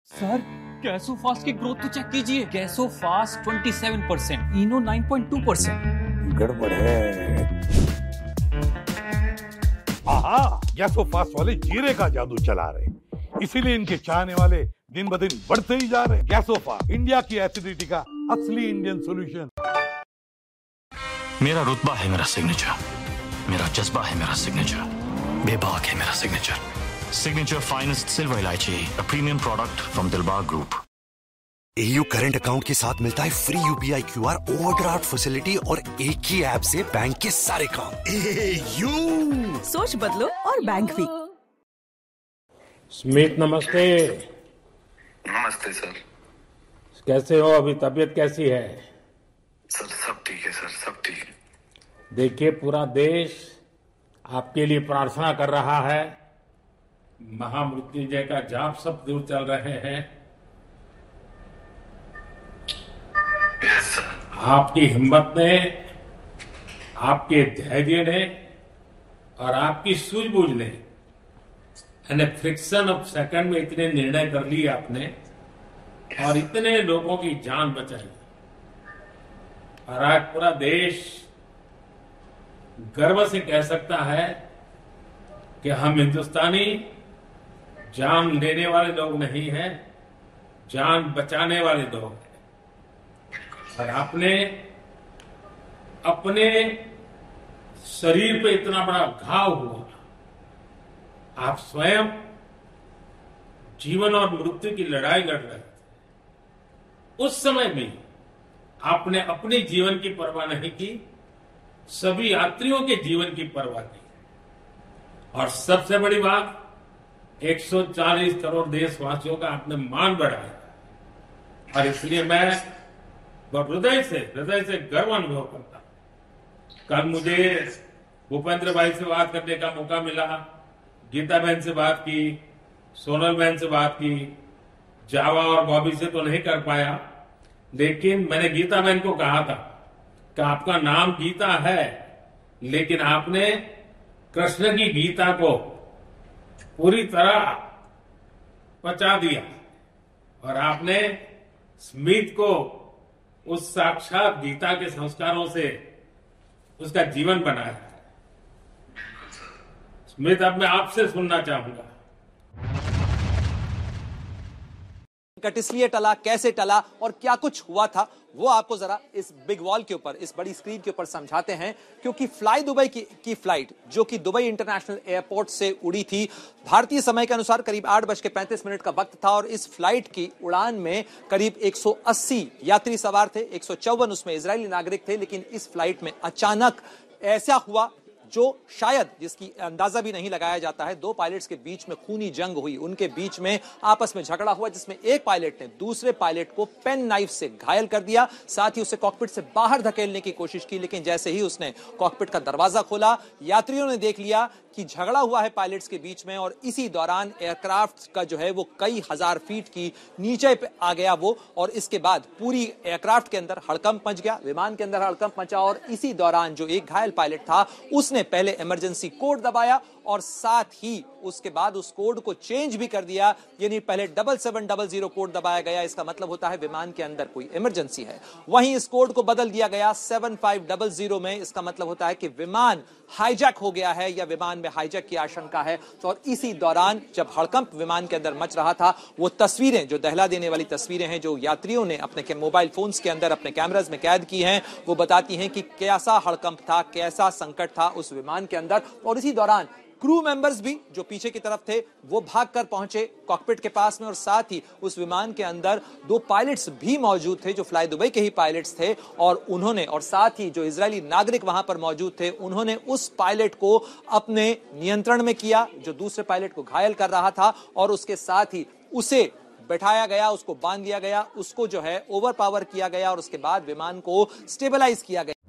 Sir Gasofast की growth तो check कीजिए। गैसोफास्ट 27%, इनो 9.2%। गड़बड़ है। आहा, गैसोफास्ट वाले जीरे का जादू चला रहे, इसीलिए इनके चाहने वाले दिन ब दिन बढ़ते ही जा रहे। गैसोफास्ट, इंडिया की एसिडिटी का असली इंडियन सॉल्यूशन। मेरा रुतबा है मेरा सिग्नेचर, मेरा जज्बा है मेरा सिग्नेचर, बेबाक है मेरा सिग्नेचर। सिग्नेचर फाइनेस्ट सिल्वर इलायची, a premium product from Dilbag group. AU current account के साथ मिलता है free UPI QR overdraft facility और एक ही ऐप से बैंक के सारे काम। AU सोच बदलो और बैंक भी। स्मिथ नमस्ते। नमस्ते सर। कैसे हो? अभी तबीयत कैसी है? सर सब ठीक है सर, सब ठीक है। देखिए, पूरा देश आपके लिए प्रार्थना कर रहा है। महामृत्युंजय का जाप सब दूर चल रहे हैं। Yes sir. आपकी हिम्मत ने, आपके धैर्य ने और आपकी सूझबूझ ने, यानी फ्रिक्शन ऑफ सेकंड में इतने निर्णय कर लिए आपने और इतने लोगों की जान बचाई। और आज पूरा देश गर्व से कह सकता है कि हम हिंदुस्तानी जान लेने वाले लोग नहीं हैं, जान बचाने वाले लोग हैं। और आपने अपने शरीर पे इतना बड़ा घाव हुआ, आप स्वयं जीवन और मृत्यु की लड़ाई लड़ रहे थे। उस समय भी आपने अपने जीवन की परवाह नहीं की, सभी यात्रियों के जीवन की परवाह की। और सबसे बड़ी बात, 140 करोड़ देशवासियों का आपने मान बढ़ाया। और इसलिए मैं हृदय से गर्व अनुभव करता हूं। कल मुझे भूपेंद्र भाई से बात करने का मौका मिला, गीता बहन से बात की, सोनल बहन से बात की, जावा और बॉबी से तो नहीं कर पाया, लेकिन मैंने गीता बहन को कहा था कि आपका नाम गीता है, लेकिन आपने कृष्ण की गीता को पूरी तरह पचा दिया और आपने स्मिथ को उस साक्षात गीता के संस्कारों से उसका जीवन बनाया। स्मिथ, अब मैं आपसे सुनना चाहूंगा। संकट इसलिए टला, कैसे टला और क्या कुछ हुआ था, वो आपको जरा इस बिग वॉल के ऊपर, इस बड़ी स्क्रीन के ऊपर समझाते हैं। क्योंकि फ्लाई दुबई की फ्लाइट जो कि दुबई इंटरनेशनल एयरपोर्ट से उड़ी थी, भारतीय समय के अनुसार करीब 8:35 का वक्त था और इस फ्लाइट की उड़ान में करीब 180 यात्री सवार थे, 154 उसमें इजरायली नागरिक थे। लेकिन इस फ्लाइट में अचानक ऐसा हुआ जो शायद जिसकी अंदाजा भी नहीं लगाया जाता है। दो पायलट्स के बीच में खूनी जंग हुई, उनके बीच में आपस में झगड़ा हुआ, जिसमें एक पायलट ने दूसरे पायलट को पेन नाइफ से घायल कर दिया, साथ ही उसे कॉकपिट से बाहर धकेलने की कोशिश की। लेकिन जैसे ही उसने कॉकपिट का दरवाजा खोला, यात्रियों ने देख लिया कि झगड़ा हुआ है पायलट्स के बीच में और इसी दौरान एयरक्राफ्ट का जो है वो कई हजार फीट की नीचे पे आ गया वो। और इसके बाद पूरी एयरक्राफ्ट के अंदर हड़कंप मच गया, विमान के अंदर हड़कंप मचा। और इसी दौरान जो एक घायल पायलट था उसने पहले इमरजेंसी कोड दबाया और साथ ही उसके बाद उस कोड को चेंज भी कर दिया, यानी पहले 7700 कोड दबाया गया, इसका मतलब होता है विमान के अंदर कोई इमरजेंसी है। वहीं इस कोड को बदल दिया गया 7500 में, इसका मतलब होता है कि विमान हाईजैक हो गया है या विमान में हाईजैक की आशंका है। तो और इसी दौरान जब हड़कंप विमान के अंदर मच रहा था, वो तस्वीरें जो दहला देने वाली तस्वीरें हैं जो यात्रियों ने अपने मोबाइल फोन्स के अंदर अपने कैमराज में कैद की हैं, वो बताती हैं कि कैसा हड़कंप था, कैसा संकट था उस विमान के अंदर। और इसी दौरान क्रू मेंबर्स भी जो पीछे की तरफ थे वो भागकर पहुंचे कॉकपिट के पास में, और साथ ही उस विमान के अंदर दो पायलट्स भी मौजूद थे जो फ्लाई दुबई के ही पायलट्स थे। और उन्होंने, और साथ ही जो इजरायली नागरिक वहां पर मौजूद थे, उन्होंने उस पायलट को अपने नियंत्रण में किया जो दूसरे पायलट को घायल कर रहा था, और उसके साथ ही उसे बैठाया गया, उसको बांध दिया गया, उसको जो है ओवर पावर किया गया और उसके बाद विमान को स्टेबलाइज किया गया।